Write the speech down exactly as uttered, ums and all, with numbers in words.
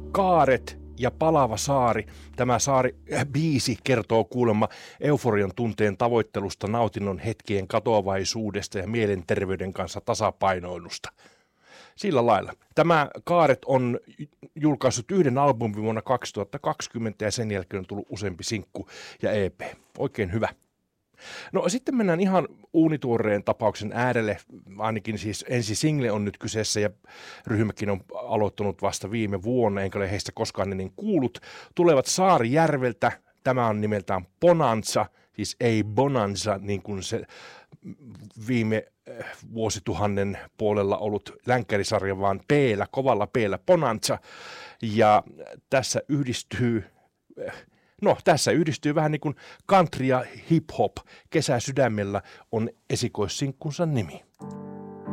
Kaaret ja palava saari. Tämä saari äh, biisi kertoo kuulemma euforian tunteen tavoittelusta, nautinnon hetkien katoavaisuudesta ja mielenterveyden kanssa tasapainoilusta. Sillä lailla. Tämä Kaaret on julkaissut yhden albumin vuonna kaksituhattakaksikymmentä ja sen jälkeen on tullut useampi sinkku ja E P. Oikein hyvä. No sitten mennään ihan uunituoreen tapauksen äärelle, ainakin siis ensi single on nyt kyseessä ja ryhmäkin on aloittanut vasta viime vuonna, enkä ole heistä koskaan ennen kuullut. Tulevat Saarijärveltä, tämä on nimeltään Bonanza, siis ei Bonanza niin kuin se viime vuosituhannen puolella ollut länkkärisarja, vaan P-llä, kovalla P-llä Bonanza, ja tässä yhdistyy... No, tässä yhdistyy vähän niin kuin country ja hip-hop. Kesä sydämellä on esikoissinkkunsa nimi.